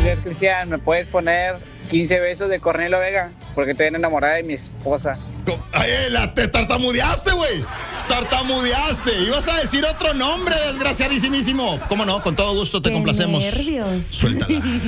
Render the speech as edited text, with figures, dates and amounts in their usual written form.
ver, Cristian, ¿me puedes poner 15 besos de Cornelio Vega? Porque estoy enamorada de mi esposa. Ay, te tartamudeaste, güey. Tartamudeaste. Ibas a decir otro nombre, desgraciadísimo. ¿Cómo no? Con todo gusto te Qué complacemos. nervios. Suéltala.